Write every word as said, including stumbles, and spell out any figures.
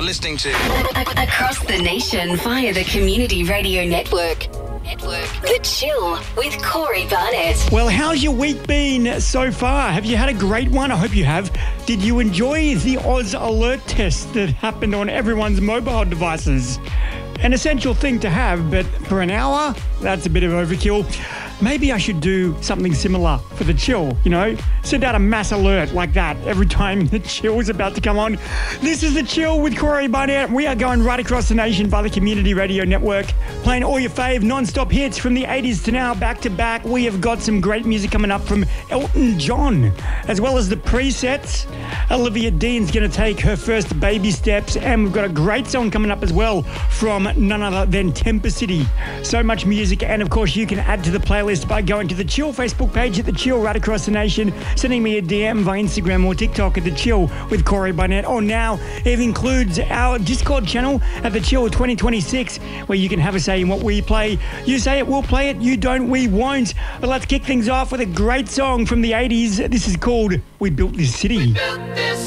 listening to Across the nation via the Community Radio Network. Network. The Chill with Corey Barnett. Well, how's your week been so far? Have you had a great one? I hope you have. Did you enjoy the Oz alert test that happened on everyone's mobile devices? An essential thing to have, but for an hour, that's a bit of overkill. Maybe I should do something similar for the Chill, you know? Send out a mass alert like that every time the Chill is about to come on. This is the Chill with Corey Barnett. We are going right across the nation by the Community Radio Network, playing all your fave non-stop hits from the eighties to now, back to back. We have got some great music coming up from Elton John, as well as the presets. Olivia Dean's going to take her first baby steps, and we've got a great song coming up as well from none other than Temper City. So much music, and of course you can add to the playlist by going to the Chill Facebook page at the Chill right across the nation, sending me a D M via Instagram or TikTok at the Chill with Corey Barnett. Or now it includes our Discord channel at the Chill twenty twenty-six, where you can have a say in what we play. You say it, we'll play it. You don't, we won't. But let's kick things off with a great song from the eighties. This is called We Built This City. We built this